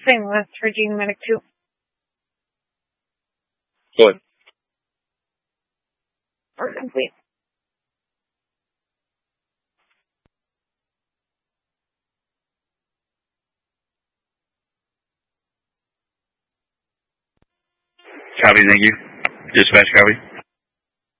St. Louis for Gene Medic 2. Go ahead. Or complete. Copy, thank you. Dispatch, copy.